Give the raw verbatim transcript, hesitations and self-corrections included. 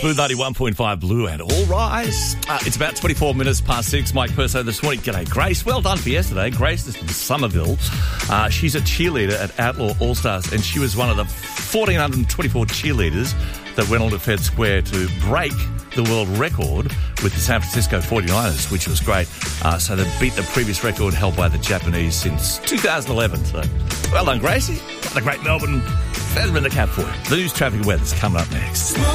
Smooth ninety-one point five Blue and All Rise. Uh, it's about twenty-four minutes past six. Mike Perso this morning. G'day, Grace. Well done for yesterday. Grace is from Somerville. Uh, she's a cheerleader at Outlaw All-Stars, and she was one of the one thousand four hundred twenty-four cheerleaders that went on to Fed Square to break the world record with the San Francisco forty-niners, which was great. Uh, so they beat the previous record held by the Japanese since two thousand eleven. So well done, Gracie. Got a great Melbourne feather in the cap for you. The news, traffic and weather's coming up next.